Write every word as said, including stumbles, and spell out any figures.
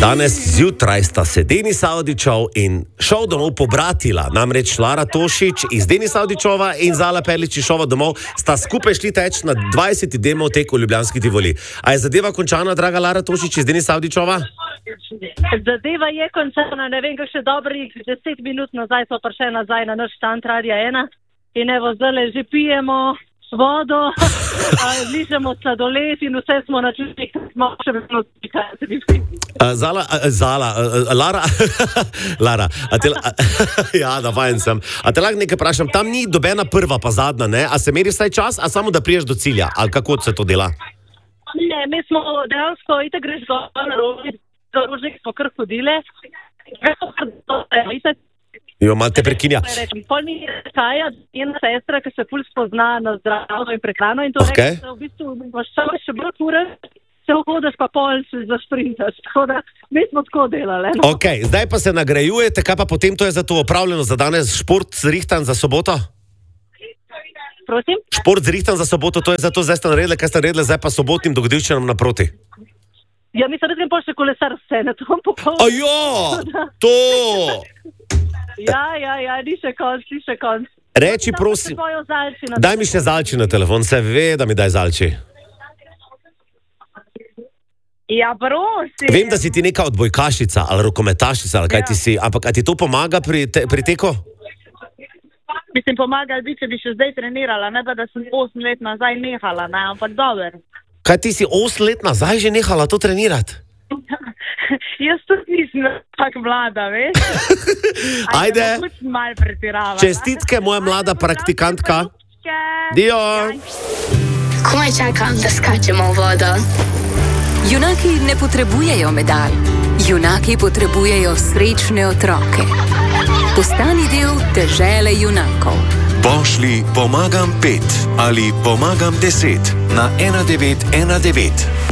Danes zjutraj sta se Denis Avdićov in šel domov pobratila, namreč Lara Tošić iz Denis Avdićova in Zala Perlić iz šova domov sta skupaj šli teč na dvajseti demo tek v Ljubljanski Tivoli. A je zadeva končana, draga Lara Tošić iz Denis Avdićova? Zadeva je končana, ne vem, še dobrih deset minut nazaj so prišli nazaj na naš štand Radia ena in evo zdaj že pijemo vodo, ližemo sladoled in vse smo na čučih, smo še vedno spikali. Zala, Zala, Lara, Lara, a te, a, ja, da vajen sem. A te lahko nekaj vprašam, tam ni dobena prva pa zadnja, ne? A se meri vsaj čas, a samo da priješ do cilja? Ali kako se to dela? Ne, mi smo dejansko, itak greš do rožnik po kar hodile. Itak Jo, malo te prekinja. Pol mi je Kaja, ena sestra, ki se ful spozna na zdravno in prehrano in to okay. Reče, v bistvu imaš samo še bolj ure, se hodiš pa pol se zašprintaš. Tako da mi smo tako delali. No? Ok, zdaj pa se nagrajujete, kaj pa potem to je za to opravljeno za danes? Šport zrihtan za soboto? Prosim? Šport zrihtan za soboto, to je za to zdaj ste naredili, kaj ste naredili zdaj pa sobotnim dogodivščinam naproti? Ja, mi se razgledam pol še kolesar vse, na tom popolno. Ajo, to... Ja, ja, ja, ni še konc, ni še konc. Reči, prosim, daj mi še Zalči na telefon, se ve, da mi daj Zalči. Ja, prosim. Vem, da si ti neka odbojkašica ali rokometašica, ali kaj ja. Ti si, ampak a ti to pomaga pri, te, pri teku? Mislim, pomagali bi, če bi še zdaj trenirala, ne pa da sem osem let nazaj nehala, ne, ampak dober. Kaj ti si osem let nazaj že nehala to trenirati? Jaz tudi nisem tako mlada, veš? Ajde. Malo pretiravala. Čestitke, moja mlada praktikantka. Dio. Komaj čakam, da skačemo v vodo. Junaki ne potrebujejo medalj. Junaki potrebujejo srečne otroke. Postani del dežele junakov. Pošli pomagam pet ali pomagam deset na ena devet ena devet.